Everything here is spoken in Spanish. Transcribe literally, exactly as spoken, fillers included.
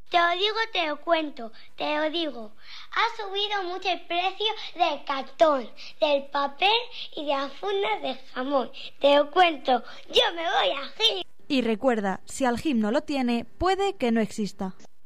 Te lo digo, te lo cuento, te lo digo. Ha subido mucho el precio del cartón, del papel y de las fundas de jamón. Te lo cuento, yo me voy a Gim. Y recuerda, si Algim no lo tiene, puede que no exista.